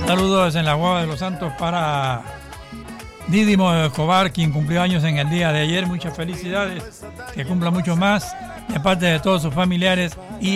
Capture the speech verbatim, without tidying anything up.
Saludos en la Guava de los Santos para Dídimo Escobar, quien cumplió años en el día de ayer. Muchas felicidades, que cumpla mucho más, de parte de todos sus familiares y